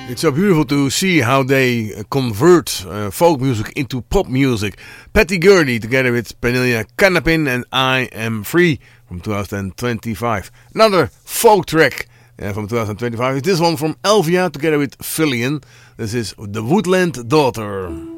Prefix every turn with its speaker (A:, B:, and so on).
A: It's so beautiful to see how they convert folk music into pop music. Patty Gurney together with Pernilla Canapin and I Am Free from 2025. Another folk track from 2025 is this one from Elvia together with Fillion. This is The Woodland Daughter.